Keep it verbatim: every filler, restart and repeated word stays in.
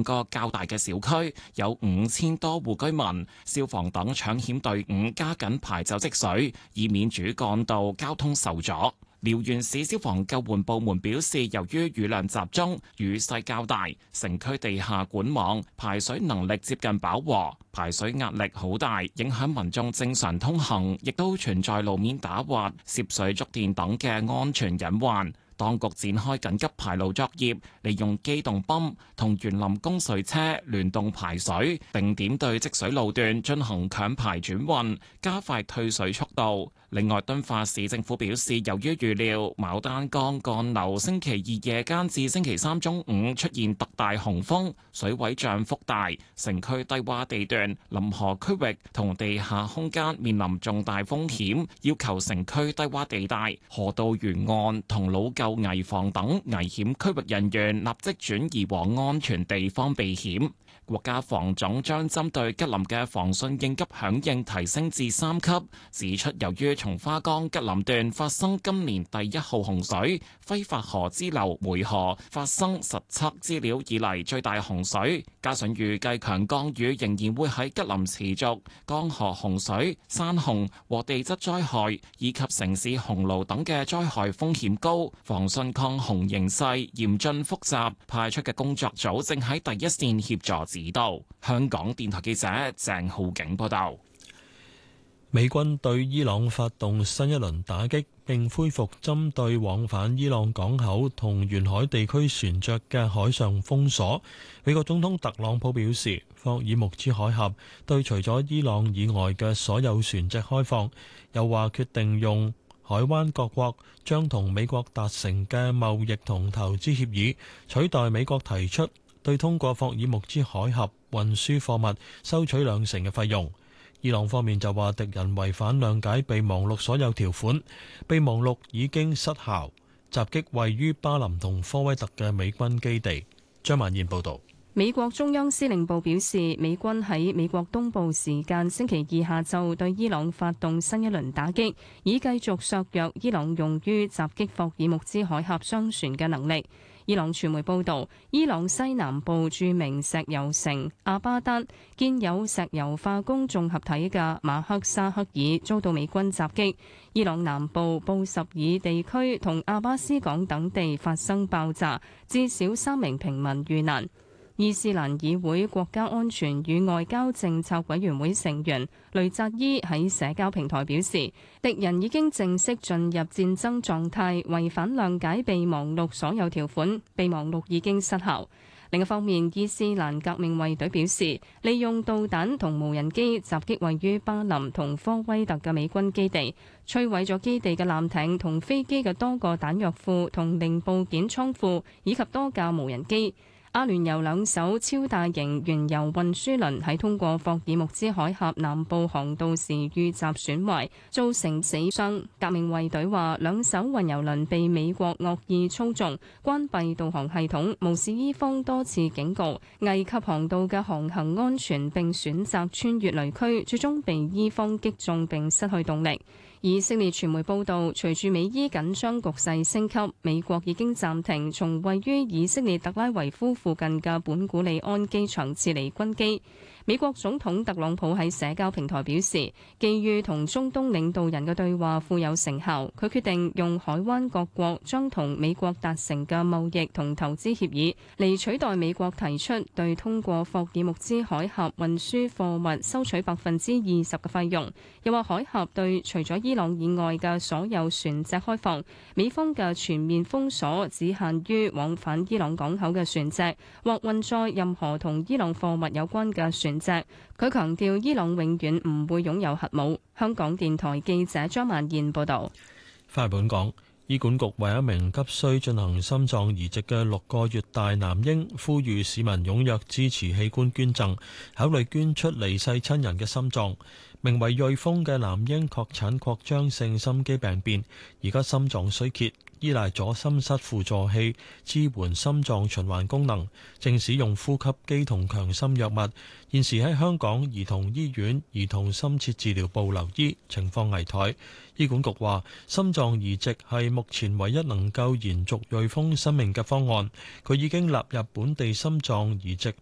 個較大嘅小區，有五千多戶居民，消防等搶險隊伍加緊排走積水，以免主幹道交通受阻。遼源市消防救援部門表示，由於雨量集中，雨勢較大，城區地下管網排水能力接近飽和，排水壓力好大，影響民眾正常通行，亦都存在路面打滑、涉水觸電等嘅安全隱患。當局展開緊急排澇作業，利用機動泵同園林供水車聯動排水，定點對積水路段進行強排轉運，加快退水速度。另外，敦化市政府表示，由於預料牡丹江幹流星期二夜間至星期三中午出現特大洪峰，水位漲幅大，城區低洼地段、臨河區域同地下空間面臨重大風險，要求城區低洼地帶、河道沿岸同老舊危房等危險區域人員立即轉移往安全地方避險。國家防總將針對吉林嘅防汛應急響應提升至三級，指出由於松花江吉林段發生今年第一號洪水，揮發河支流梅河發生實測資料以嚟最大洪水，加上預計強降雨仍然會喺吉林持續，江河洪水、山洪和地質災害以及城市洪澇等嘅災害風險高，防汛抗洪形勢嚴峻複雜，派出嘅工作組正喺第一線協助指導。香港電台記者鄭浩景報道。 美軍對伊朗發動新一輪打擊，並恢復針對往返伊朗港口同沿海地區船隻嘅海上封鎖。美國總統特朗普表示，霍爾木茲海峽對除咗伊朗以外嘅所有船隻開放，又話決定用海灣各國將同美國達成嘅貿易同投資協議取代美國提出對通過霍爾木茲海峽運輸貨物收取兩成嘅費用。伊朗方面就話敵人違反諒解備忘錄所有條款，備忘錄已經失效，襲擊位於巴林同科威特嘅美軍基地。張曼燕報導。 美國中央司令部表示，美軍喺美國東部時間星期二下晝對伊朗發動新一輪打擊，以繼續削弱伊朗用於襲擊霍爾木茲海峽商船嘅能力。伊朗傳媒報導，伊朗西南部著名石油城阿巴丹建有石油化工綜合體嘅馬克沙克爾遭到美軍襲擊。伊朗南部布什爾地區同阿巴斯港等地發生爆炸，至少三名平民遇難。伊斯蘭議會國家安全與外交政策委員會成員雷扎伊喺社交平台表示，敵人已經正式進入戰爭狀態，違反諒解備忘錄所有條款，備忘錄已經失效。另一方面，伊斯蘭革命衛隊表示，利用導彈同無人機襲擊位於巴林同科威特嘅美軍基地，摧毀咗基地嘅艦艇同飛機嘅多個彈藥庫同零部件倉庫，以及多架無人機。阿聯酋兩艘超大型原油運輸輪喺通過霍爾木茲海峽南部航道時遇襲損壞，造成死傷。革命衛隊話，兩艘運油輪被美國惡意操縱，關閉導航系統，無視伊方多次警告，危及航道嘅航行安全，並選擇穿越雷區，最終被伊方擊中並失去動力。以色列傳媒報導，隨住美伊緊張局勢升級，美國已經暫停從位於以色列特拉維夫附近嘅本古里安機場撤離軍機。美國總統特朗普喺社交平台表示，基於同中東領導人嘅對話富有成效，佢決定用海灣各國將同美國達成嘅貿易同投資協議嚟取代美國提出對通過霍爾木茲海峽運輸貨物收取百分之二十嘅費用。又話海峽對除咗伊朗以外嘅所有船隻開放，美方嘅全面封鎖只限於往返伊朗港口嘅船隻或運載任何同伊朗貨物有關嘅船隻。佢強調伊朗永遠唔會擁有核武。香港電台記者張曼燕報導。 翻嚟本港，醫管局為一名急需進行心臟移植嘅六個月大男嬰，呼籲市民踴躍支持器官捐贈，考慮捐出離世親人嘅心臟。名為瑞豐嘅男嬰確診擴張性心肌病變，而家心臟衰竭，依賴左心室輔助器支援心臟循環功能，正使用呼吸機同強心藥物。現時喺香港兒童醫院兒童深切治療部留醫，情況危殆。醫管局話，心臟移植係目前唯一能夠延續瑞豐生命嘅方案。佢已經納入本地心臟移植